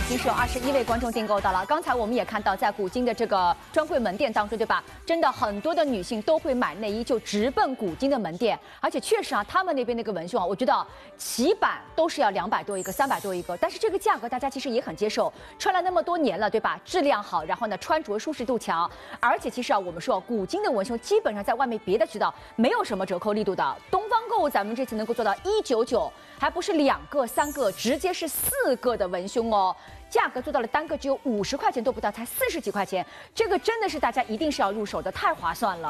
经是有21位观众订购到了。刚才我们也看到，在古今的这个专柜门店当中，对吧？真的很多的女性都会买内衣，就直奔古今的门店。而且确实啊，他们那边那个文胸啊，我觉得起版都是要200多一个、300多一个，但是这个价格大家其实也很接受，穿了那么多年了，对吧？质量好，然后呢，穿着舒适度强，而且其实啊，我们说古今的文胸基本上在外面别的渠道没有什么折扣力度的，东方购物咱们这次能够做到199，还不是2个、3个，直接是4个的文胸哦。价格做到了单个只有50块钱都不到，才40几块钱，这个真的是大家一定是要入手的，太划算了。